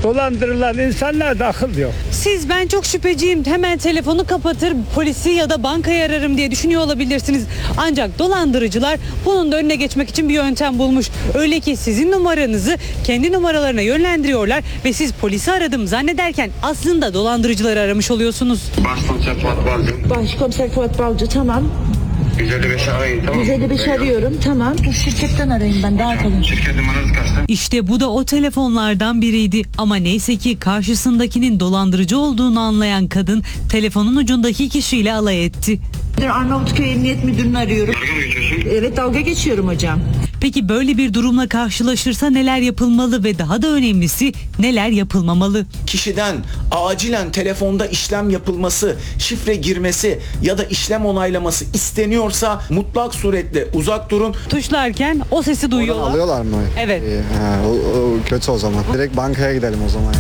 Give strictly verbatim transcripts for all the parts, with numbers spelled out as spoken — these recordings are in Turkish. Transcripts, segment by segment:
Dolandırılan insanlarda akıl yok. Siz ben çok şüpheciyim hemen telefonu kapatır polisi ya da bankayı ararım diye düşünüyor olabilirsiniz. Ancak dolandırıcılar bunun da önüne geçmek için bir yöntem bulmuş. Öyle ki sizin numaranızı kendi numaralarına yönlendiriyorlar ve siz polisi aradım zannederken aslında dolandırıcıları aramış oluyorsunuz. Başkomiser Fuat Balcı. Başkomiser Fuat Balcı, tamam. yüz elli beşi arayın, tamam mı? yüz elli beş arıyorum, tamam. Dur, şirketten arayayım ben, daha kolay. Şirket numaranız kaçtı? İşte bu da o telefonlardan biriydi ama neyse ki karşısındakinin dolandırıcı olduğunu anlayan kadın telefonun ucundaki kişiyle alay etti. Arnavutköy Emniyet Müdürü'nü arıyorum. Dalga mı geçiyorsun? Evet, dalga geçiyorum hocam. Peki böyle bir durumla karşılaşırsa neler yapılmalı ve daha da önemlisi neler yapılmamalı? Kişiden acilen telefonda işlem yapılması, şifre girmesi ya da işlem onaylaması isteniyorsa mutlak suretle uzak durun. Tuşlarken o sesi duyuyorlar. Alıyorlar mı? Evet. İyi, ha, o, o kötü o zaman. Direkt bankaya gidelim o zaman.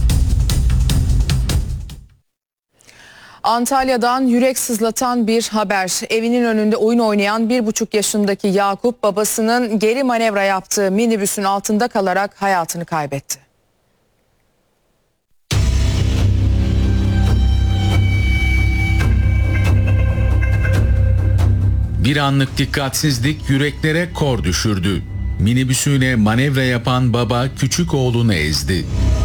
Antalya'dan yürek sızlatan bir haber. Evinin önünde oyun oynayan bir buçuk yaşındaki Yakup babasının geri manevra yaptığı minibüsün altında kalarak hayatını kaybetti. Bir anlık dikkatsizlik yüreklere kor düşürdü. Minibüsüyle manevra yapan baba küçük oğlunu ezdi.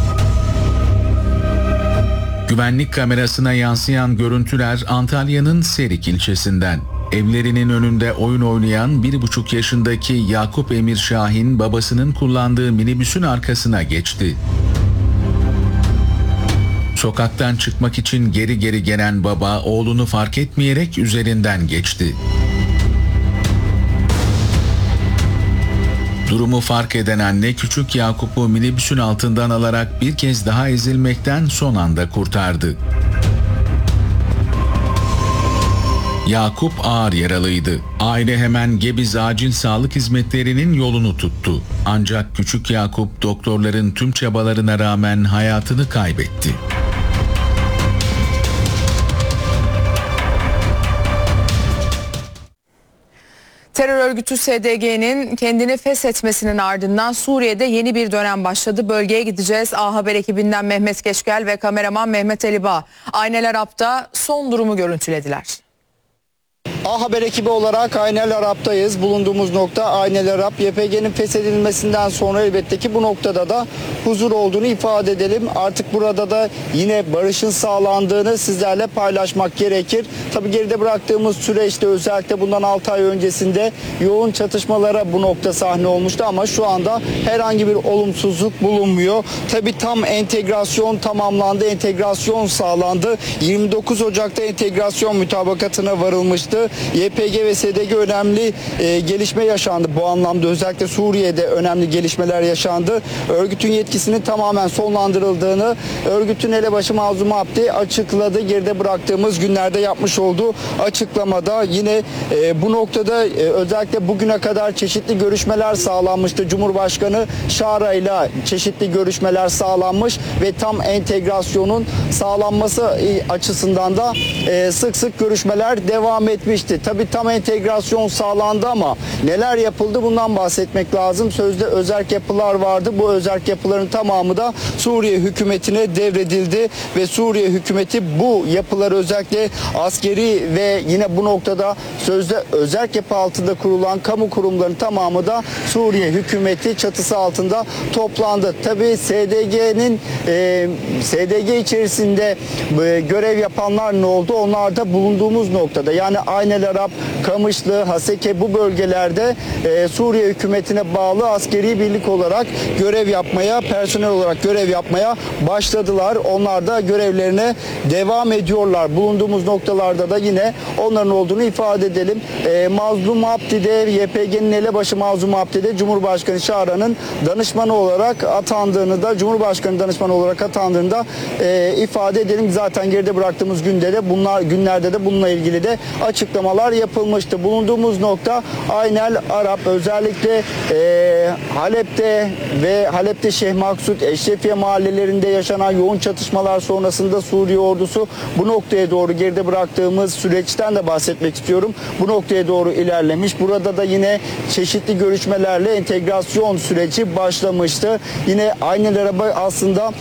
Güvenlik kamerasına yansıyan görüntüler Antalya'nın Serik ilçesinden. Evlerinin önünde oyun oynayan bir buçuk yaşındaki Yakup Emir Şahin babasının kullandığı minibüsün arkasına geçti. Sokaktan çıkmak için geri geri gelen baba oğlunu fark etmeyerek üzerinden geçti. Durumu fark eden anne küçük Yakup'u minibüsün altından alarak bir kez daha ezilmekten son anda kurtardı. Yakup ağır yaralıydı. Aile hemen Gebze Acil Sağlık Hizmetleri'nin yolunu tuttu. Ancak küçük Yakup doktorların tüm çabalarına rağmen hayatını kaybetti. Terör örgütü S D G'nin kendini feshetmesinin ardından Suriye'de yeni bir dönem başladı. Bölgeye gideceğiz. A Haber ekibinden Mehmet Geçgel ve kameraman Mehmet Elibağ Aynel Arap'ta son durumu görüntülediler. A Haber ekibi olarak Aynel Arap'tayız. Bulunduğumuz nokta Aynel Arap. Y P G'nin feshedilmesinden sonra elbette ki bu noktada da huzur olduğunu ifade edelim. Artık burada da yine barışın sağlandığını sizlerle paylaşmak gerekir. Tabii geride bıraktığımız süreçte özellikle bundan altı ay öncesinde yoğun çatışmalara bu nokta sahne olmuştu ama şu anda herhangi bir olumsuzluk bulunmuyor. Tabii tam entegrasyon tamamlandı, entegrasyon sağlandı. yirmi dokuz Ocak'ta entegrasyon mütabakatına varılmıştı. Y P G ve S D G önemli e, gelişme yaşandı bu anlamda. Özellikle Suriye'de önemli gelişmeler yaşandı. Örgütün yetkisinin tamamen sonlandırıldığını örgütün elebaşı Mazlum Abdi açıkladı. Geride bıraktığımız günlerde yapmış olduğu açıklamada yine e, bu noktada e, özellikle bugüne kadar çeşitli görüşmeler sağlanmıştı. Cumhurbaşkanı Şara ile çeşitli görüşmeler sağlanmış ve tam entegrasyonun sağlanması e, açısından da e, sık sık görüşmeler devam etmişti. Tabii tam entegrasyon sağlandı ama neler yapıldı bundan bahsetmek lazım. Sözde özerk yapılar vardı. Bu özerk yapıların tamamı da Suriye hükümetine devredildi ve Suriye hükümeti bu yapıları özellikle askeri ve yine bu noktada sözde özerk yapı altında kurulan kamu kurumlarının tamamı da Suriye hükümeti çatısı altında toplandı. Tabii S D G'nin e, S D G içerisinde e, görev yapanlar ne oldu? Onlar da bulunduğumuz noktada yani Aynel Arap, Kamışlı, Haseke bu bölgelerde e, Suriye hükümetine bağlı askeri birlik olarak görev yapmaya, personel olarak görev yapmaya başladılar. Onlar da görevlerine devam ediyorlar. Bulunduğumuz noktalarda da yine onların olduğunu ifade edelim. E, Mazlum Abdi'de, Y P G'nin elebaşı Mazlum Abdi'de Cumhurbaşkanı Şara'nın danışmanı olarak atandığını da, Cumhurbaşkanı danışmanı olarak atandığını da e, ifade edelim. Zaten geride bıraktığımız günde de bunlar günlerde de bununla ilgili de açıklamalar yapılmıştı. Bulunduğumuz nokta Aynel Arap, özellikle e, Halep'te ve Halep'te Şeyh Maksut, Eşrefiye mahallelerinde yaşanan yoğun çatışmalar sonrasında Suriye ordusu bu noktaya doğru geride bıraktığımız süreçten de bahsetmek istiyorum. Bu noktaya doğru ilerlemiş. Burada da yine çeşitli görüşmelerle entegrasyon süreci başlamıştı. Yine Aynel Arap'a aslında